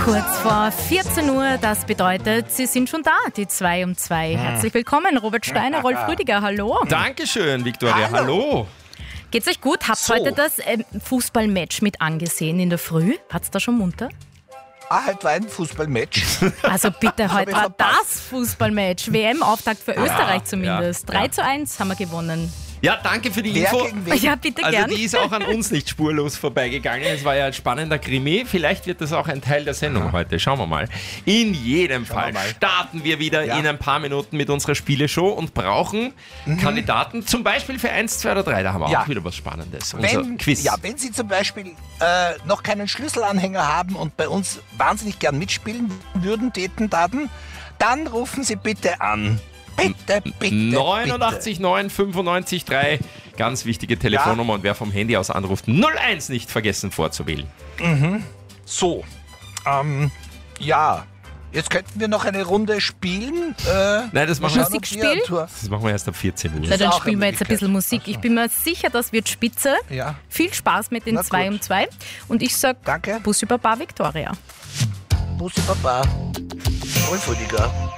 Kurz vor 14 Uhr, das bedeutet, Sie sind schon da, die 2 um 2. Herzlich willkommen, Robert Steiner, Rolf Rüdiger, hallo. Dankeschön, Viktoria, hallo. Geht's euch gut? Habt ihr heute das Fußballmatch mit angesehen in der Früh? Hat's da schon munter? Heute war ein Fußballmatch. Also bitte, heute ich war verpasst. das Fußballmatch. WM-Auftakt für Österreich zumindest. 3:1 haben wir gewonnen. Ja, danke für die Wer Info. gegen wen? Ja, bitte Also gern. die ist auch an uns nicht spurlos vorbeigegangen. Es war ja ein spannender Krimi. Vielleicht wird das auch ein Teil der Sendung heute. Schauen wir mal. In jedem Fall starten wir wieder in ein paar Minuten mit unserer Spieleshow und brauchen Kandidaten, zum Beispiel für 1, 2 oder 3. Da haben wir auch wieder was Spannendes. Unser Quiz. Wenn Sie zum Beispiel noch keinen Schlüsselanhänger haben und bei uns wahnsinnig gern mitspielen würden, Daten, dann rufen Sie bitte an. Bitte, bitte, 89 9 95 3. Ganz wichtige Telefonnummer und wer vom Handy aus anruft, 01 nicht vergessen vorzuwählen. So, jetzt könnten wir noch eine Runde spielen. Nein, das machen, Musikspiel? das machen wir erst ab 14 Uhr. Na, dann auch spielen wir eine jetzt ein bisschen Musik. Ich bin mir sicher, das wird spitze. Ja. Viel Spaß mit den Na 2 gut. um 2. Und ich sag Danke. Bussi Baba Viktoria. Bussi Baba. Rolf Rüdiger.